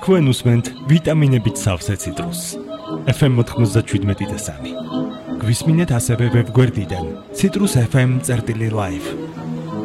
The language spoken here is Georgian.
თქვენ უსმენთ ვიტამინებით სავსე ციტრუსს. FM 97.3. გვისმინეთ ასევე ვებგვერდიდან citrusfm.live.